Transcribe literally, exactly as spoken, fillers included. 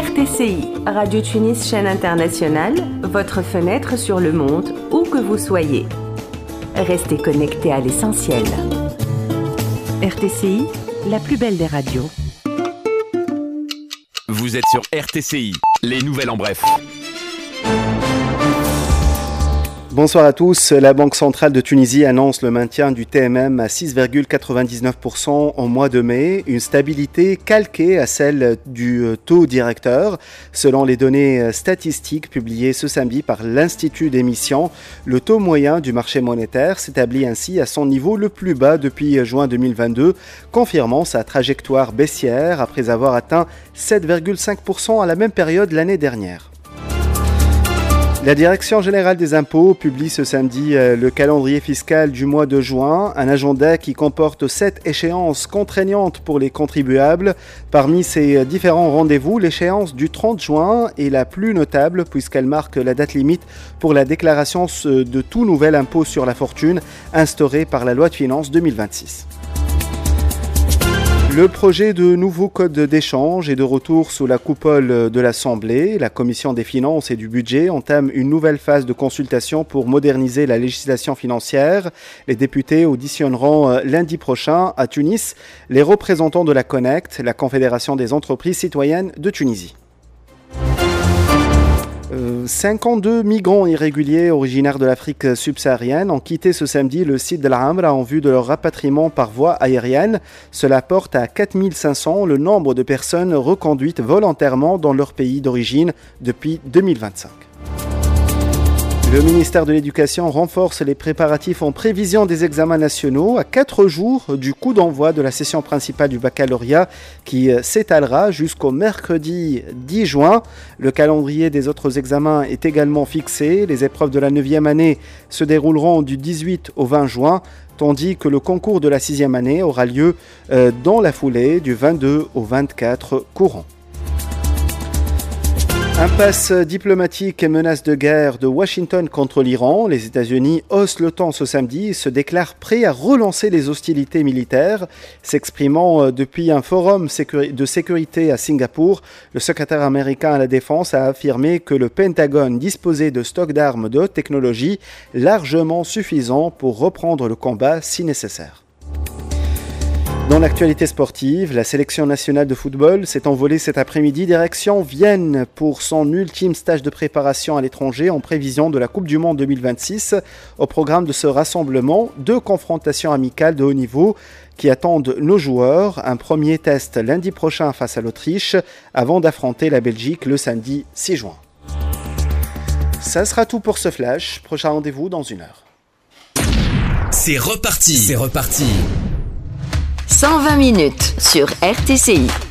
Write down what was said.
R T C I, Radio Tunis chaîne internationale, votre fenêtre sur le monde, où que vous soyez. Restez connectés à l'essentiel. R T C I, la plus belle des radios. Vous êtes sur R T C I, les nouvelles en bref. Bonsoir à tous. La Banque centrale de Tunisie annonce le maintien du T M M à six virgule quatre-vingt-dix-neuf pour cent au mois de mai, une stabilité calquée à celle du taux directeur. Selon les données statistiques publiées ce samedi par l'Institut d'émission, le taux moyen du marché monétaire s'établit ainsi à son niveau le plus bas depuis juin deux mille vingt-deux, confirmant sa trajectoire baissière après avoir atteint sept virgule cinq pour cent à la même période l'année dernière. La Direction générale des impôts publie ce samedi le calendrier fiscal du mois de juin, un agenda qui comporte sept échéances contraignantes pour les contribuables. Parmi ces différents rendez-vous, l'échéance du trente juin est la plus notable puisqu'elle marque la date limite pour la déclaration de tout nouvel impôt sur la fortune instauré par la loi de finances deux mille vingt-six. Le projet de nouveau code d'échange est de retour sous la coupole de l'Assemblée. La Commission des finances et du budget entame une nouvelle phase de consultation pour moderniser la législation financière. Les députés auditionneront lundi prochain à Tunis les représentants de la Connect, la Confédération des entreprises citoyennes de Tunisie. cinquante-deux migrants irréguliers originaires de l'Afrique subsaharienne ont quitté ce samedi le site de l'Amra en vue de leur rapatriement par voie aérienne. Cela porte à quatre mille cinq cents le nombre de personnes reconduites volontairement dans leur pays d'origine depuis deux mille vingt-cinq. Le ministère de l'Éducation renforce les préparatifs en prévision des examens nationaux à quatre jours du coup d'envoi de la session principale du baccalauréat qui s'étalera jusqu'au mercredi dix juin. Le calendrier des autres examens est également fixé. Les épreuves de la neuvième année se dérouleront du dix-huit au vingt juin, tandis que le concours de la sixième année aura lieu dans la foulée du vingt-deux au vingt-quatre courant. Impasse diplomatique et menace de guerre de Washington contre l'Iran. Les États-Unis haussent le ton ce samedi et se déclarent prêts à relancer les hostilités militaires. S'exprimant depuis un forum de sécurité à Singapour, le secrétaire américain à la Défense a affirmé que le Pentagone disposait de stocks d'armes de haute technologie largement suffisants pour reprendre le combat si nécessaire. Dans l'actualité sportive, la sélection nationale de football s'est envolée cet après-midi direction Vienne pour son ultime stage de préparation à l'étranger en prévision de la Coupe du Monde deux mille vingt-six. Au programme de ce rassemblement, deux confrontations amicales de haut niveau qui attendent nos joueurs. Un premier test lundi prochain face à l'Autriche avant d'affronter la Belgique le samedi six juin. Ça sera tout pour ce flash. Prochain rendez-vous dans une heure. C'est reparti. C'est reparti. cent vingt minutes sur R T C I.